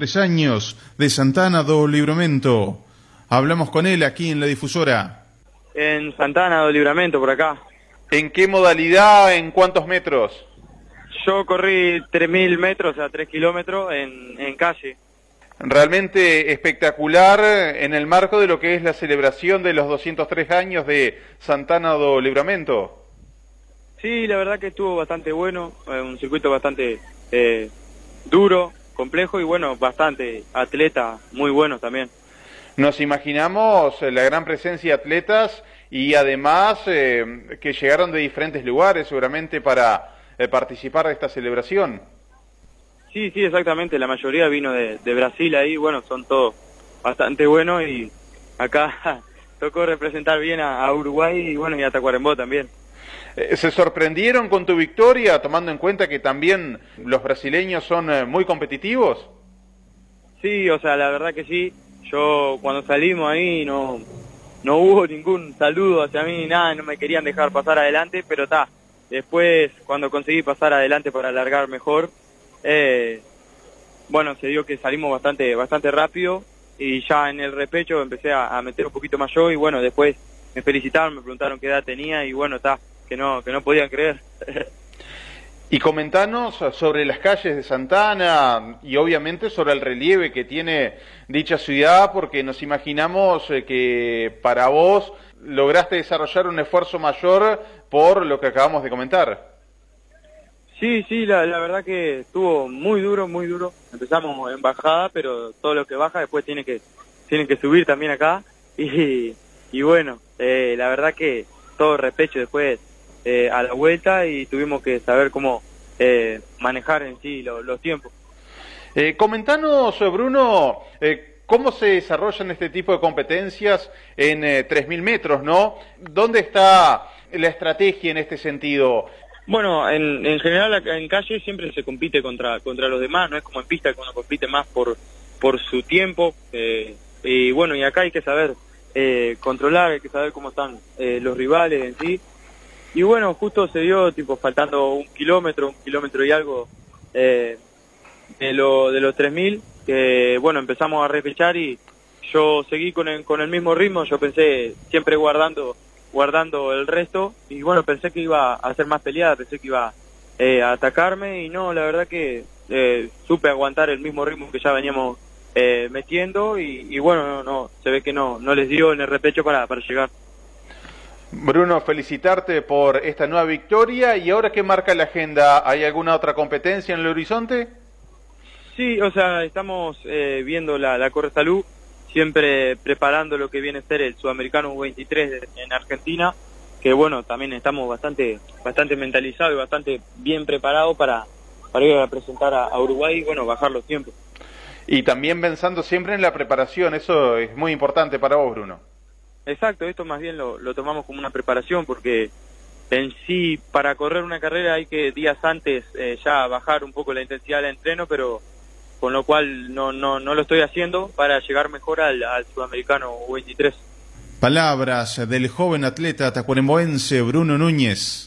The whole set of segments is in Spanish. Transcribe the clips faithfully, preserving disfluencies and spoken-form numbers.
tres años de Santana do Livramento. Hablamos con él aquí en la difusora. En Santana do Livramento, por acá. ¿En qué modalidad, en cuántos metros? Yo corrí tres mil metros, o sea, tres kilómetros en, en calle. Realmente espectacular en el marco de lo que es la celebración de los doscientos tres años de Santana do Livramento. Sí, la verdad que estuvo bastante bueno, eh, un circuito bastante eh, duro, complejo y bueno, bastante atleta, muy bueno también. Nos imaginamos la gran presencia de atletas y además eh, que llegaron de diferentes lugares seguramente para eh, participar de esta celebración. Sí, sí, exactamente, la mayoría vino de, de Brasil ahí, bueno, son todos bastante buenos y acá tocó representar bien a, a Uruguay y bueno, y a Tacuarembó también. ¿Se sorprendieron con tu victoria, tomando en cuenta que también los brasileños son eh, muy competitivos? Sí, o sea, la verdad que sí. Yo cuando salimos ahí no, no hubo ningún saludo hacia mí ni nada, no me querían dejar pasar adelante, pero está. Después, cuando conseguí pasar adelante para alargar mejor, eh, bueno, se dio que salimos bastante, bastante rápido y ya en el repecho empecé a, a meter un poquito más yo y bueno, después me felicitaron, me preguntaron qué edad tenía y bueno, está. Que no, que no podían creer. Y comentanos sobre las calles de Santana y obviamente sobre el relieve que tiene dicha ciudad, porque nos imaginamos que para vos lograste desarrollar un esfuerzo mayor por lo que acabamos de comentar. Sí, sí, la, la verdad que estuvo muy duro, muy duro. Empezamos en bajada, pero todo lo que baja después tiene que, tiene que subir también acá. Y, y bueno, eh, la verdad que todo repecho después Eh, a la vuelta y tuvimos que saber cómo eh, manejar en sí lo, los tiempos. Eh, comentanos, Bruno, eh, cómo se desarrollan este tipo de competencias en eh, tres mil metros, ¿no? ¿Dónde está la estrategia en este sentido? Bueno, en, en general en calle siempre se compite contra contra los demás, no es como en pista que uno compite más por, por su tiempo, eh, y bueno, y acá hay que saber eh, controlar, hay que saber cómo están eh, los rivales en sí. Y bueno, justo se dio, tipo, faltando un kilómetro, un kilómetro y algo eh, de, lo, de los tres mil, que bueno, empezamos a repechar y yo seguí con el, con el mismo ritmo, yo pensé siempre guardando guardando el resto y bueno, pensé que iba a hacer más peleada, pensé que iba eh, a atacarme y no, la verdad que eh, supe aguantar el mismo ritmo que ya veníamos eh, metiendo y, y bueno, no, no, se ve que no, no les dio en el repecho para, para llegar. Bruno, felicitarte por esta nueva victoria. ¿Y ahora qué marca la agenda? ¿Hay alguna otra competencia en el horizonte? Sí, o sea, estamos eh, viendo la, la Corre Salud, siempre preparando lo que viene a ser el Sudamericano veintitrés en Argentina, que bueno, también estamos bastante bastante mentalizados y bastante bien preparados para, para ir a presentar a, a Uruguay y bueno, bajar los tiempos. Y también pensando siempre en la preparación, eso es muy importante para vos, Bruno. Exacto, esto más bien lo, lo tomamos como una preparación porque en sí para correr una carrera hay que días antes eh, ya bajar un poco la intensidad del entreno, pero con lo cual no no no lo estoy haciendo para llegar mejor al, al Sudamericano veintitrés. Palabras del joven atleta tacuaremboense Bruno Núñez.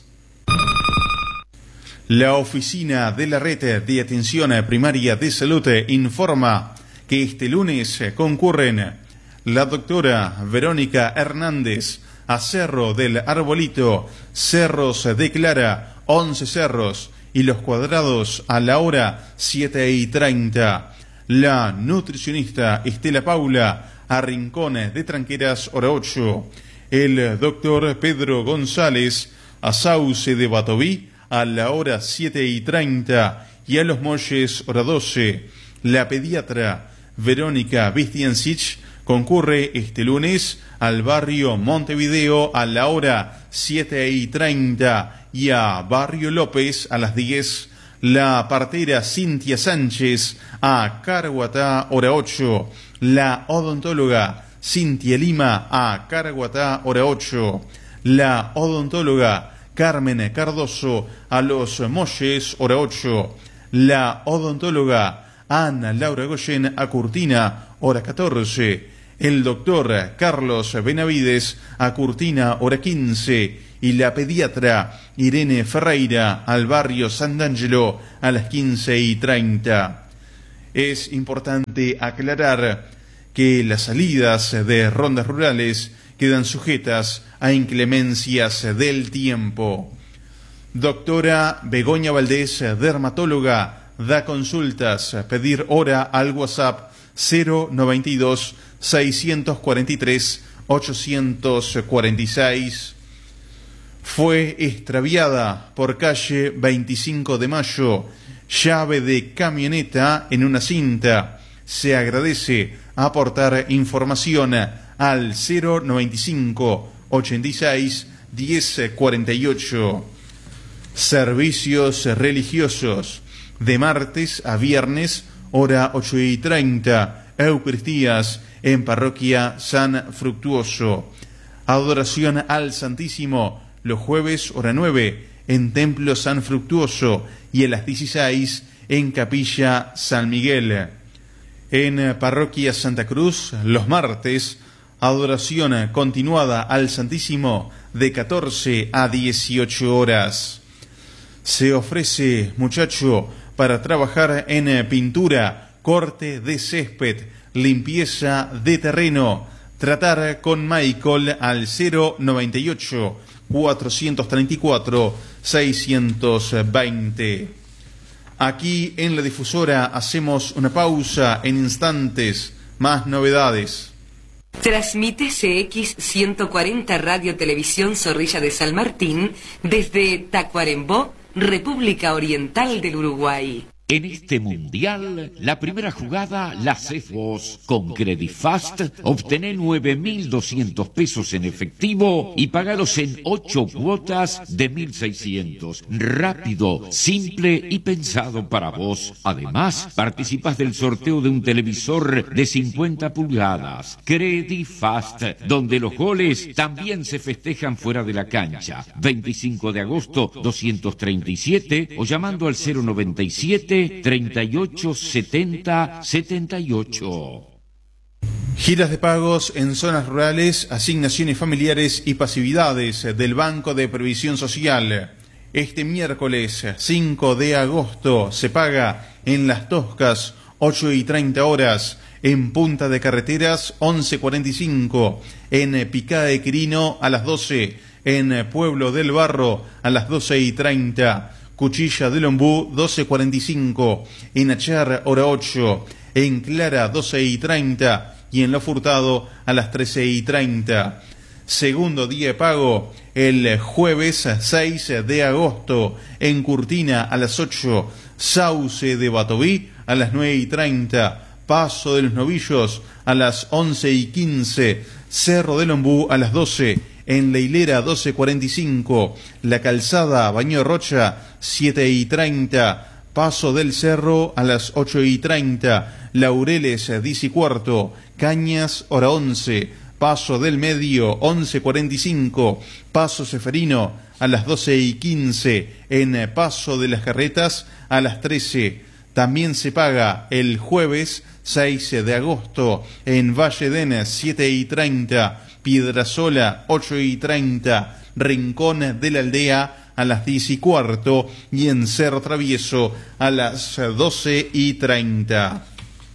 La Oficina de la Red de Atención Primaria de Salud informa que este lunes concurren la doctora Verónica Hernández a Cerro del Arbolito, Cerros de Clara, once Cerros y Los Cuadrados a la hora siete y treinta. La nutricionista Estela Paula a Rincones de Tranqueras, hora ocho. El doctor Pedro González a Sauce de Batoví a la hora siete y treinta y a Los Molles, hora doce. La pediatra Verónica Vistiancich concurre este lunes al barrio Montevideo a la hora siete y treinta y a Barrio López a las diez. La partera Cintia Sánchez a Caraguatá, hora ocho. La odontóloga Cintia Lima a Caraguatá, hora ocho. La odontóloga Carmen Cardoso a Los Molles, hora ocho. La odontóloga Ana Laura Goyen a Curtina, hora catorce. El doctor Carlos Benavides a Curtina, hora quince. Y la pediatra Irene Ferreira al barrio San D'Angelo a las quince y treinta. Es importante aclarar que las salidas de rondas rurales quedan sujetas a inclemencias del tiempo. Doctora Begoña Valdés, dermatóloga, da consultas. Pedir hora al WhatsApp cero noventa y dos, seiscientos cuarenta y tres, ochocientos cuarenta y seis. Fue extraviada por calle veinticinco de mayo, llave de camioneta en una cinta. Se agradece aportar información al cero noventa y cinco, ochenta y seis, diez cuarenta y ocho. Servicios religiosos de martes a viernes, hora ocho y treinta, Eucaristías en Parroquia San Fructuoso. Adoración al Santísimo los jueves, hora nueve, en Templo San Fructuoso, y a las dieciséis en Capilla San Miguel. En Parroquia Santa Cruz, los martes, adoración continuada al Santísimo de catorce a dieciocho horas. Se ofrece, muchacho, para trabajar en pintura, corte de césped, limpieza de terreno. Tratar con Michael al cero noventa y ocho, cuatrocientos treinta y cuatro, seiscientos veinte. Aquí en la difusora hacemos una pausa, en instantes, más novedades. Transmite C X ciento cuarenta Radio Televisión Zorrilla de San Martín desde Tacuarembó, República Oriental del Uruguay. En este mundial, la primera jugada la haces vos. Con Credifast, obtené nueve mil doscientos pesos en efectivo y pagalos en ocho cuotas de mil seiscientos. Rápido, simple y pensado para vos. Además, participás del sorteo de un televisor de cincuenta pulgadas. Credifast, donde los goles también se festejan fuera de la cancha. veinticinco de agosto, doscientos treinta y siete, o llamando al cero noventa y siete, treinta y ocho, setenta, setenta y ocho. Giras de pagos en zonas rurales, asignaciones familiares y pasividades del Banco de Previsión Social. Este miércoles cinco de agosto se paga en Las Toscas, ocho y treinta horas, en Punta de Carreteras, once cuarenta y cinco, en Picada de Quirino a las doce, en Pueblo del Barro a las doce y treinta, Cuchilla del Ombú, doce cuarenta y cinco, en Achar, hora ocho, en Clara, doce y treinta, y en Lo Furtado, a las trece y treinta. Segundo día de pago, el jueves seis de agosto, en Curtina, a las ocho, Sauce de Batoví, a las nueve y treinta, Paso de los Novillos, a las once y quince, Cerro del Ombú, a las doce, en La Hilera, doce cuarenta y cinco, La Calzada, Baño de Rocha, siete y treinta, Paso del Cerro a las ocho y treinta, Laureles, diez y cuarto, Cañas, hora once, Paso del Medio, once cuarenta y cinco, Paso Seferino a las doce y quince, en Paso de las Carretas a las trece. También se paga el jueves seis de agosto, en Valle Dena, siete y treinta, Piedrasola, ocho y treinta, Rincón de la Aldea a las diez y cuarto, y en Cerro Travieso a las doce y treinta.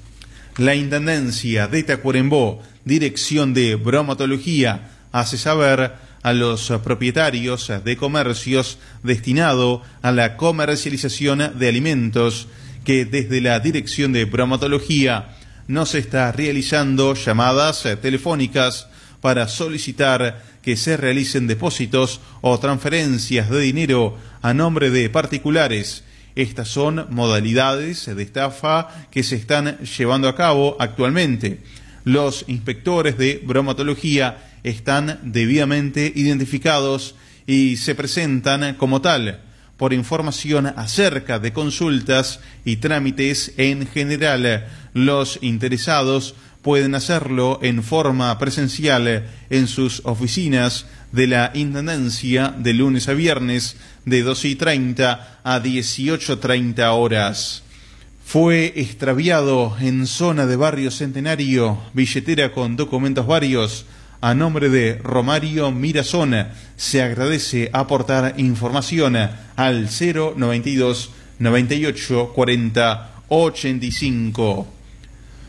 La Intendencia de Tacuarembó, Dirección de Bromatología, hace saber a los propietarios de comercios destinado a la comercialización de alimentos que desde la Dirección de Bromatología no se está realizando llamadas telefónicas para solicitar que se realicen depósitos o transferencias de dinero a nombre de particulares. Estas son modalidades de estafa que se están llevando a cabo actualmente. Los inspectores de bromatología están debidamente identificados y se presentan como tal. Por información acerca de consultas y trámites en general, los interesados pueden hacerlo en forma presencial en sus oficinas de la Intendencia de lunes a viernes de doce y treinta a dieciocho treinta horas. Fue extraviado en zona de Barrio Centenario, billetera con documentos varios, a nombre de Romario Mirazón. Se agradece aportar información al cero noventa y dos, noventa y ocho, cuarenta, ochenta y cinco.